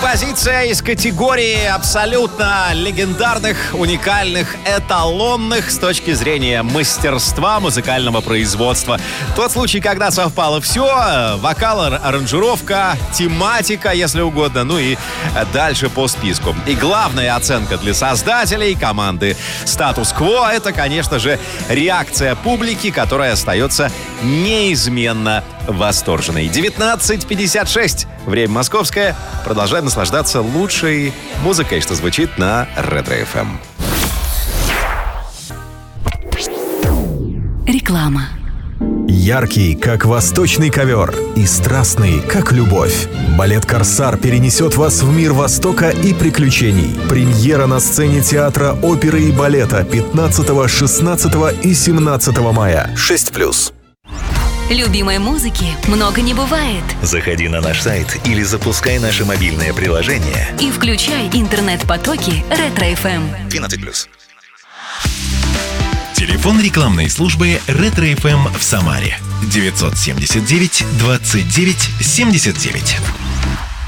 композиция из категории абсолютно легендарных, уникальных, эталонных с точки зрения мастерства музыкального производства. Тот случай, когда совпало все: вокал, аранжировка, тематика, если угодно, ну и дальше по списку. И главная оценка для создателей команды «Статус-кво» — это, конечно же, реакция публики, которая остается неизменно восторженной. 19:56. Время московское. Продолжаем наслаждаться лучшей музыкой, что звучит на Ретро-ФМ. Реклама. Яркий, как восточный ковер, и страстный, как любовь. Балет «Корсар» перенесет вас в мир Востока и приключений. Премьера на сцене театра оперы и балета 15, 16 и 17 мая. 6+. Любимой музыки много не бывает. Заходи на наш сайт или запускай наше мобильное приложение И включай интернет-потоки Ретро-ФМ. 12+. Телефон рекламной службы Ретро-ФМ в Самаре. 979 29 79.